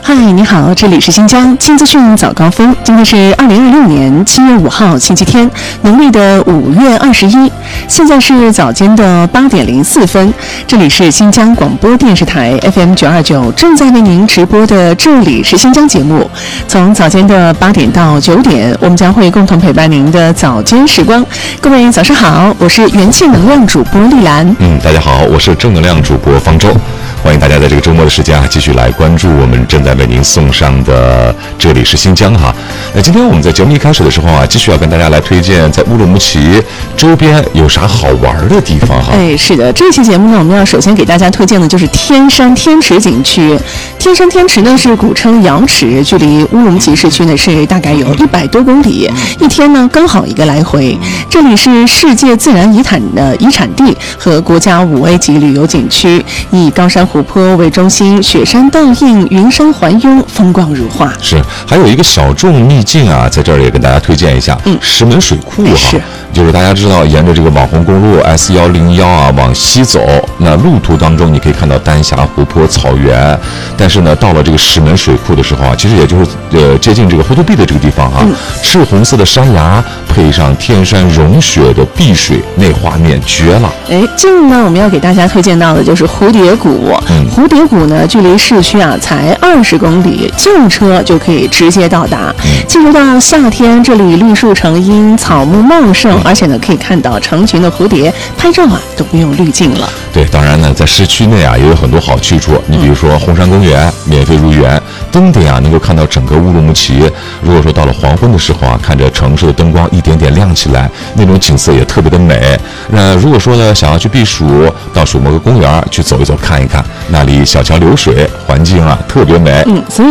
嗨，你好，这里是新疆新资讯早高峰。今天是2026年7月5号，星期天，农历的5月21。现在是早间的8点04分，这里是新疆广播电视台 FM 929正在为您直播的这里是新疆节目。从早间的8点到9点，我们将会共同陪伴您的早间时光。各位早上好，我是元气能量主播丽兰。 大家好，我是正能量主播方舟。欢迎大家在这个周末的时间继续来关注我们正在为您送上的这里是新疆哈。那今天我们在节目一开始的时候继续要跟大家来推荐在乌鲁木齐周边有啥好玩的地方哈。 是的，这期节目呢，我们要首先给大家推荐的就是天山天池景区。天山天池呢是古称瑶池，距离乌鲁木齐市区呢是大概有100多公里，一天呢刚好一个来回。这里是世界自然遗产地和国家5A级旅游景区，以高山湖泊为中心，雪山倒映，云山环拥，风光如画。 是，还有一个小众秘境在这儿也跟大家推荐一下，石门水库哈。就是大家知道，沿着这个网红公路 S101往西走，那路途当中你可以看到丹霞湖泊、草原，但是呢，到了这个石门水库的时候其实也就是接近这个呼图壁的这个地方赤红色的山崖配上天山融雪的碧水，那画面绝了。 近日呢，我们要给大家推荐到的就是蝴蝶谷。蝴蝶谷呢，距离市区才20公里，旧车就可以直接到达。进入到夏天，这里绿树成荫，草木茂盛，而且呢，可以看到成群的蝴蝶，拍照都不用滤镜了。 对，当然呢，在市区内也有很多好去处。你比如说红山公园，免费入园，登顶能够看到整个乌鲁木齐。如果说到了黄昏的时候看着城市的灯光一点点亮起来，那种景色也特别的美。那如果说呢，想要去避暑，到水墨阁公园去走一走看一看，那里小桥流水，环境特别美。 所以